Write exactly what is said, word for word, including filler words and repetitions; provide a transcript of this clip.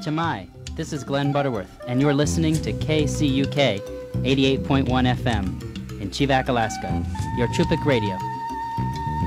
Chamai. This is Glenn Butterworth, and you're listening to K C U K eighty-eight point one F M in Chivak, Alaska, your Chupik Radio.